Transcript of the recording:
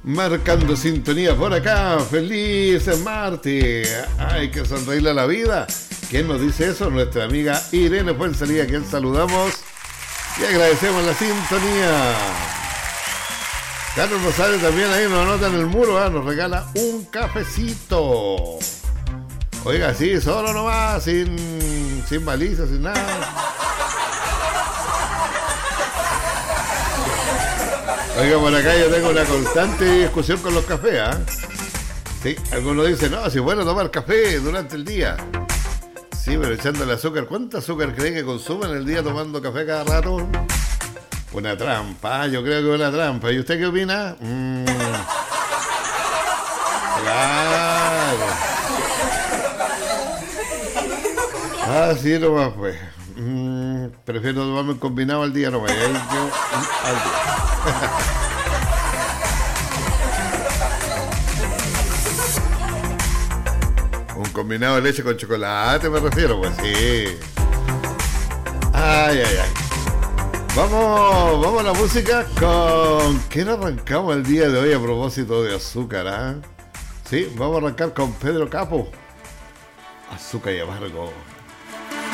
Marcando sintonía por acá. Feliz martes. Hay que sonreírle a la vida. ¿Quién nos dice eso? Nuestra amiga Irene Fuenzalía, a quien saludamos y agradecemos la sintonía. Carlos Rosales también ahí nos anota en el muro, nos regala un cafecito. Oiga, sí, solo nomás, sin balizas, sin nada. Oiga, por acá yo tengo una constante discusión con los cafés, ¿eh? Sí, algunos dicen, no, si es bueno tomar café durante el día. Sí, pero echándole azúcar. ¿Cuánto azúcar cree que consumen el día tomando café cada rato? Una trampa, yo creo que es una trampa. ¿Y usted qué opina? Claro. Así nomás, pues. Prefiero tomarme un combinado al día nomás. Al día. Un combinado de leche con chocolate me refiero, pues sí. Ay. Vamos a la música. ¿Con quién arrancamos el día de hoy a propósito de azúcar? ¿Ah? Sí, vamos a arrancar con Pedro Capó. Azúcar y amargo.